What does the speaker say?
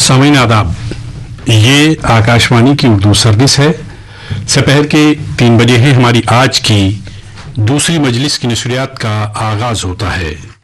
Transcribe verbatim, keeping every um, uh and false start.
सामीन आदाब, ये आकाशवाणी की उर्दू सर्विस है। दोपहर के तीन बजे है हमारी आज की दूसरी मजलिस की नशरियात का आगाज होता है।